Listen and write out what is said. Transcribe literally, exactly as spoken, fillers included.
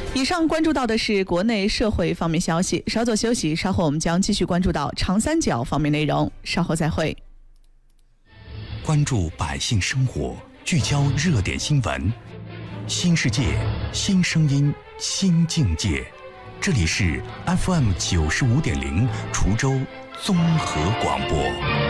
以上关注到的是国内社会方面消息，稍作休息，稍后我们将继续关注到长三角方面内容，稍后再会。 关注百姓生活，聚焦热点新闻，新世界，新声音，新境界。这里是 F M 九十五点零滁州综合广播。